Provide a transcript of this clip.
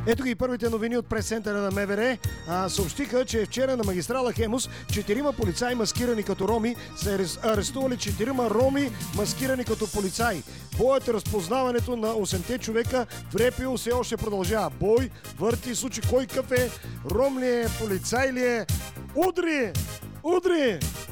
Ето ги първите новини от прес-центъра на МВР. Съобщиха, че вчера на магистрала Хемус 4 полицаи маскирани като роми са арестували 4 роми маскирани като полицаи. Боят и разпознаването на 8-те човека в Репил все още продължава. Бой, върти, случи кой кафе, ром ли е, полицай ли е. Удри! Удри!